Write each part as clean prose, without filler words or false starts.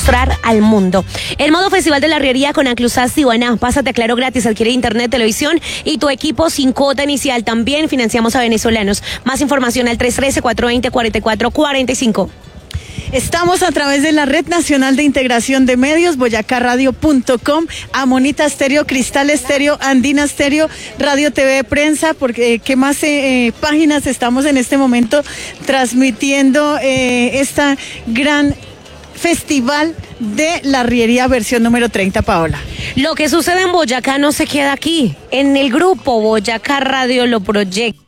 mostrar al mundo. El modo Festival de la Arriería con Anclusas Tibana. Pásate a Claro gratis, adquiere internet, televisión y tu equipo sin cuota inicial. También financiamos a venezolanos. Más información al 313-420-4445. Estamos a través de la Red Nacional de Integración de Medios, boyacarradio.com, Amonita Estéreo, Cristal Estéreo, Andina Estéreo, Radio TV Prensa, porque qué más páginas estamos en este momento transmitiendo esta gran festival de la Arriería versión número 30, Paola. Lo que sucede en Boyacá no se queda aquí. En el grupo Boyacá Radio lo proyecta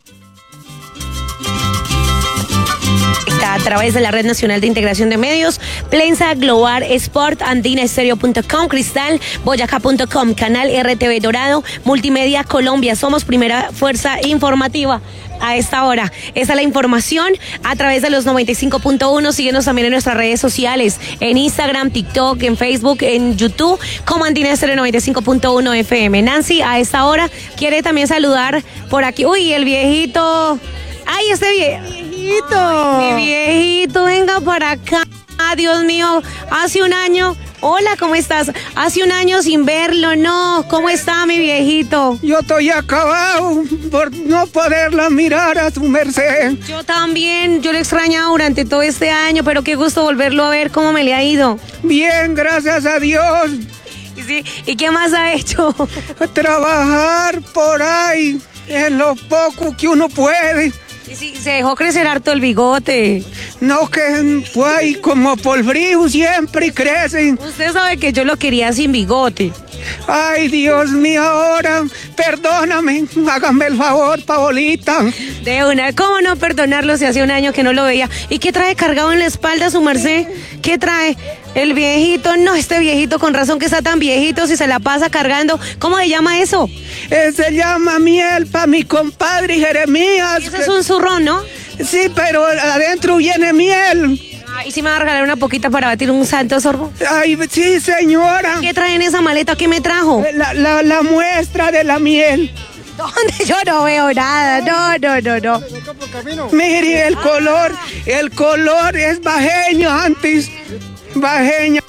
a través de la Red Nacional de Integración de Medios, Prensa Global Sport, andinaestereo.com, Cristal, boyacá.com, Canal RTV Dorado, Multimedia Colombia. Somos primera fuerza informativa a esta hora. Esa es la información a través de los 95.1. Síguenos también en nuestras redes sociales, en Instagram, TikTok, en Facebook, en YouTube, como Andina Estéreo 95.1 FM. Nancy, a esta hora, quiere también saludar por aquí. Uy, el viejito. Ay, este viejito. Ay, mi viejito, venga para acá. Dios mío, hace un año. Hola, ¿cómo estás? Hace un año sin verlo, ¿no? ¿Cómo está mi viejito? Yo estoy acabado por no poderla mirar a su merced. Yo también, yo lo he extrañado durante todo este año, pero qué gusto volverlo a ver. ¿Cómo me le ha ido? Bien, gracias a Dios. Sí, ¿y qué más ha hecho? Trabajar por ahí, en lo poco que uno puede. Sí, se dejó crecer harto el bigote. No, que pues como por frío siempre crecen. Usted sabe que yo lo quería sin bigote. Ay, Dios mío, ahora, perdóname, hágame el favor, Paolita. De una, ¿cómo no perdonarlo si hace un año que no lo veía? ¿Y qué trae cargado en la espalda su merced? ¿Qué trae? El viejito, no, este viejito con razón que está tan viejito, si se la pasa cargando. ¿Cómo se llama eso? Se llama miel para mi compadre Jeremías. ¿Y eso es un zurrón, no? Sí, pero adentro viene miel. ¿Y si me va a regalar una poquita para batir un santo sorbo? Ay, sí, señora. ¿Qué trae en esa maleta? ¿Qué me trajo? La muestra de la miel. ¿Dónde? Yo no veo nada. No. Mire, el color es bajeño antes. Bajeño.